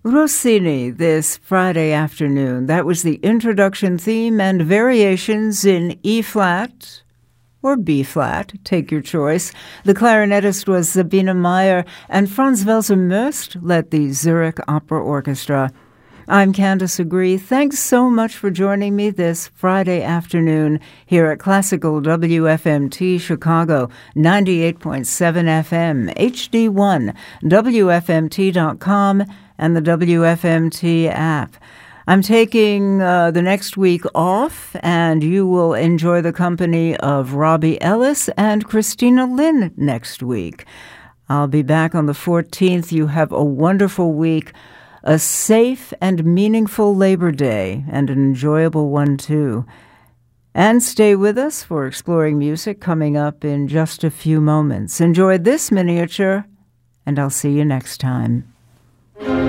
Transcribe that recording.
Rossini this Friday afternoon. That was the introduction theme and variations in E-flat or B-flat, take your choice. The clarinetist was Sabine Meyer, and Franz Welser-Möst led the Zurich Opera Orchestra. I'm Candace Agree. Thanks so much for joining me this Friday afternoon here at Classical WFMT Chicago, 98.7 FM, HD1, WFMT.com, and the WFMT app. I'm taking the next week off, and you will enjoy the company of Robbie Ellis and Christina Lynn next week. I'll be back on the 14th. You have a wonderful week, a safe and meaningful Labor Day, and an enjoyable one, too. And stay with us for Exploring Music coming up in just a few moments. Enjoy this miniature, and I'll see you next time.